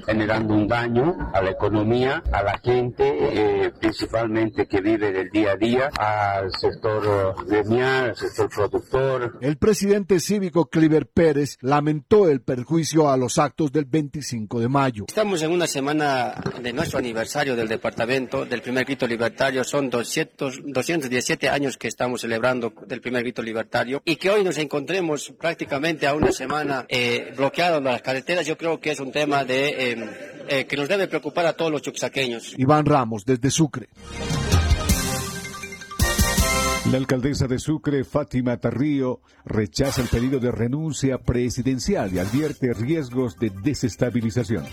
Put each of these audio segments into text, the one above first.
generando un daño a la economía, a la gente, principalmente que vive del día a día, al sector gremial, al sector productor. El presidente cívico Cliver Pérez lamentó el perjuicio a los actos del 25 de mayo. Estamos en una semana de nuestro aniversario del departamento, del primer grito libertario. Son 217 años que estamos celebrando del primer grito libertario, y que hoy nos encontremos prácticamente a una semana bloqueados las carreteras. Yo creo que es un tema que nos debe preocupar a todos los chuquisaqueños. Iván Ramos, desde Sucre. La alcaldesa de Sucre, Fátima Tarrío, rechaza el pedido de renuncia presidencial y advierte riesgos de desestabilización.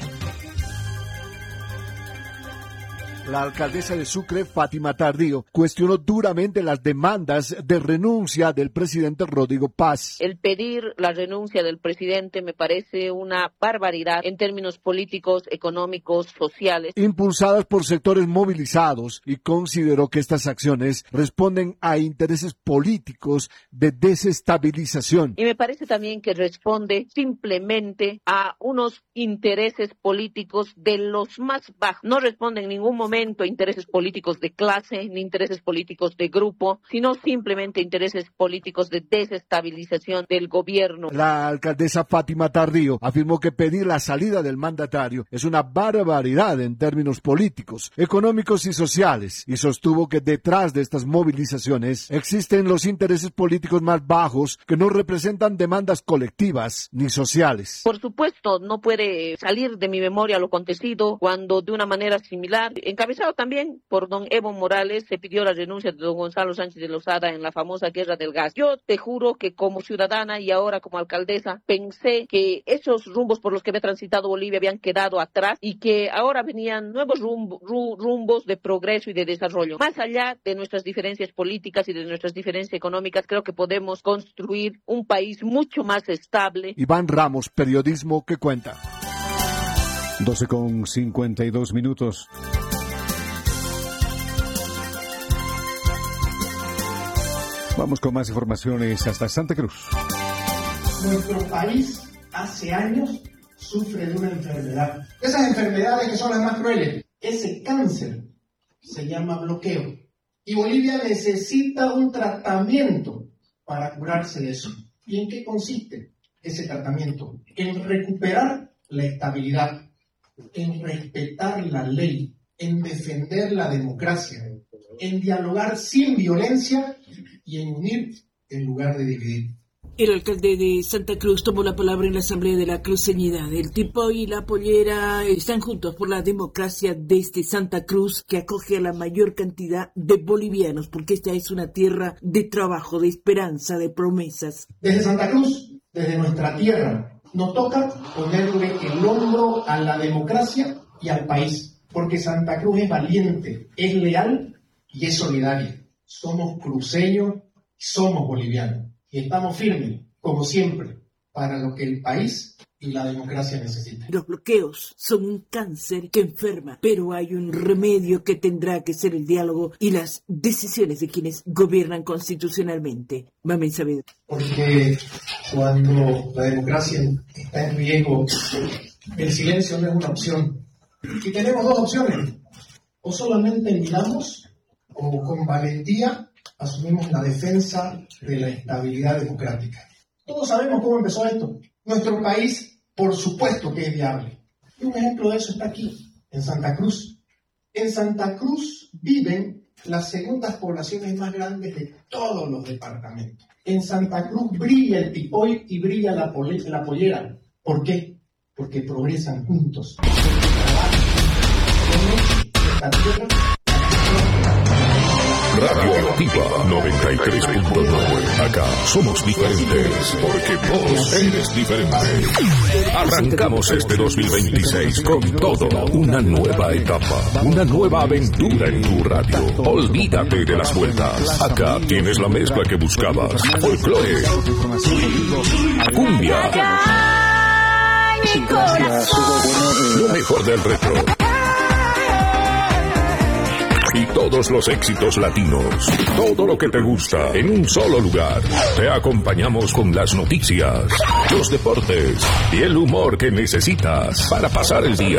La alcaldesa de Sucre, Fátima Tarrío, cuestionó duramente las demandas de renuncia del presidente Rodrigo Paz. El pedir la renuncia del presidente me parece una barbaridad en términos políticos, económicos, sociales. Impulsadas por sectores movilizados, y consideró que estas acciones responden a intereses políticos de desestabilización. Y me parece también que responde simplemente a unos intereses políticos de los más bajos. No responde en ningún momento a intereses políticos de clase, ni intereses políticos de grupo, sino simplemente intereses políticos de desestabilización del gobierno. La alcaldesa Fátima Tarrío afirmó que pedir la salida del mandatario es una barbaridad en términos políticos, económicos y sociales, y sostuvo que detrás de estas movilizaciones existen los intereses políticos más bajos que no representan demandas colectivas ni sociales. Por supuesto, no puede salir de mi memoria lo acontecido cuando de una manera similar, encabezado también por don Evo Morales, se pidió la renuncia de don Gonzalo Sánchez de Lozada en la famosa guerra del gas. Yo te juro que como ciudadana y ahora como alcaldesa pensé que esos rumbos por los que había transitado Bolivia habían quedado atrás y que ahora venían nuevos rumbos de progreso y de desarrollo. Más allá de nuestras diferencias políticas y de nuestras diferencias económicas, creo que podemos construir un país mucho más estable. Iván Ramos, periodismo que cuenta. 12:52. Vamos con más informaciones hasta Santa Cruz. Nuestro país hace años sufre de una enfermedad. Esas enfermedades que son las más crueles. Ese cáncer se llama bloqueo. Y Bolivia necesita un tratamiento para curarse de eso. ¿Y en qué consiste ese tratamiento? En recuperar la estabilidad, en respetar la ley, en defender la democracia, en dialogar sin violencia y en unir en lugar de dividir. El alcalde de Santa Cruz tomó la palabra en la asamblea de la Cruceñidad. El tipo y la pollera están juntos por la democracia desde Santa Cruz, que acoge a la mayor cantidad de bolivianos, porque esta es una tierra de trabajo, de esperanza, de promesas. Desde Santa Cruz, desde nuestra tierra, nos toca ponerle el hombro a la democracia y al país, porque Santa Cruz es valiente, es leal y es solidaria. Somos cruceños, somos bolivianos y estamos firmes, como siempre, para lo que el país y la democracia necesitan. Los bloqueos son un cáncer que enferma, pero hay un remedio que tendrá que ser el diálogo y las decisiones de quienes gobiernan constitucionalmente. Mamen Saavedra. Porque cuando la democracia está en riesgo, el silencio no es una opción. Y tenemos dos opciones: o solamente miramos, o con valentía asumimos la defensa de la estabilidad democrática. Todos sabemos cómo empezó esto. Nuestro país, por supuesto que es viable. Y un ejemplo de eso está aquí, en Santa Cruz. En Santa Cruz viven las segundas poblaciones más grandes de todos los departamentos. En Santa Cruz brilla el tipoy y brilla la pollera. ¿Por qué? Porque progresan juntos. Radio Activa 93.9. Acá somos diferentes, porque vos eres diferente. Arrancamos este 2026 con todo. Una nueva etapa, una nueva aventura en tu radio. Olvídate de las vueltas. Acá tienes la mezcla que buscabas. Folclore, cumbia, lo mejor del retro y todos los éxitos latinos. Todo lo que te gusta en un solo lugar. Te acompañamos con las noticias, los deportes y el humor que necesitas para pasar el día.